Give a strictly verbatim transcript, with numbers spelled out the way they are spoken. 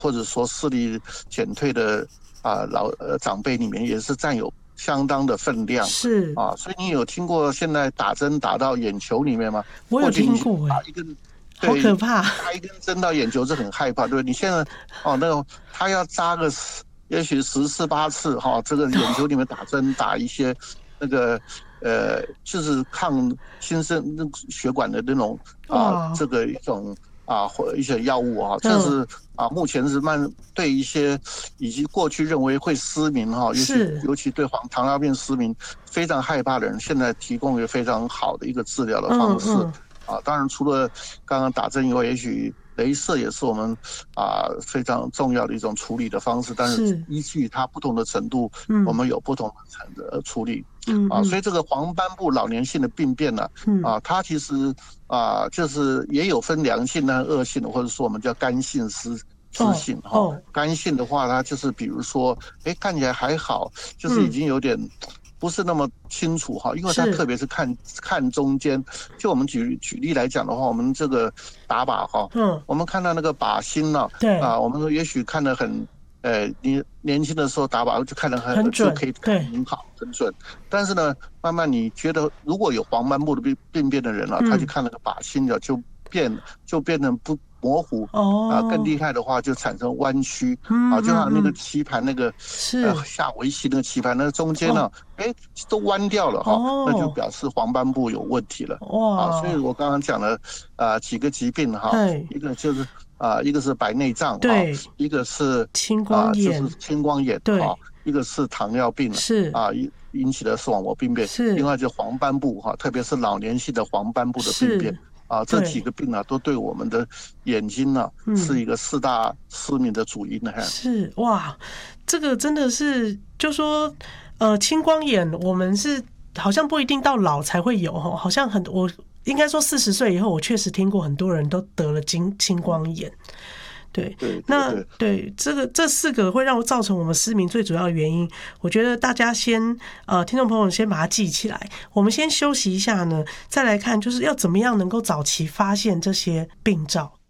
或者说视力减退的啊老呃长辈里面，也是占有相当的分量。 是啊，所以你有听过现在打针打到眼球里面吗？ 我有过去你听过哎、 打一根， 好可对， 怕。 打一根针到眼球是很害怕，对不对？你现在哦，那个他要扎个也许十次八次哈、哦，这个眼球里面打针打一些那个呃，就是抗新生血管的那种啊， 哇， 这个一种啊或一些药物啊，这嗯， 是啊目前是慢对一些以及过去认为会失明哈、尤其是， 尤其对黄糖尿病失明非常害怕的人，现在提供一个非常好的一个治疗的方式。 嗯嗯， 啊，当然除了刚刚打针以外，也许雷射也是我们啊非常重要的一种处理的方式，但是是， 依据它不同的程度，我嗯们有不同的程的处理。啊，所嗯嗯以这个黄斑部老年性的病变呢、 嗯， 啊，它其实啊就是也有分良性的、恶性的，或者说我们叫干性湿湿哦性哈。 哦， 干性的话，它就是比如说，哎，看起来还好，就是已嗯， 经有点不是那么清楚哈，因为它特是， 别是看看中间。就我们举举例来讲的话，我们这个打靶哈， 嗯， 我们看到那个靶心呢、 对， 啊，我们也许看得很。呃，你年轻的时候打靶就看得很很准， 就可以看得对， 很好很准，但是呢，慢慢你觉得如果有黄斑部的病病变的人了、啊，他去嗯， 看那个靶心的就变就变成不模糊。啊，更哦， 厉害的话就产生弯曲。 嗯啊，就像那个嗯嗯， 棋盘那个呃是， 下围棋那个棋盘，那个中间呢、 哦啊，哎都弯掉了哈，那就哦， 表示黄斑部有问题了。啊，所以哇， 我刚刚讲了啊几个疾病哈， 嘿， 一个就是啊一个是白内障哈， 对， 一个是青光啊就是眼， 青光眼哈， 对， 一个是糖尿病是啊引引起的视网膜病变，另是外就黄斑部哈，特别是老年性的黄斑部的病变。 是， 啊，这几对， 个病啊，都对我们的眼睛呢、啊、是嗯。 一个四大失明的主因呢。 是哇，这个真的是，就说呃，青光眼我们是好像不一定到老才会有哈，好像很我应该说四十岁以后，我确实听过很多人都得了青青光眼。对，那对对对， 对这个这四个会让我造成我们失明最主要的原因，我觉得大家先呃，听众朋友先把它记起来。我们先休息一下呢，再来看就是要怎么样能够早期发现这些病兆。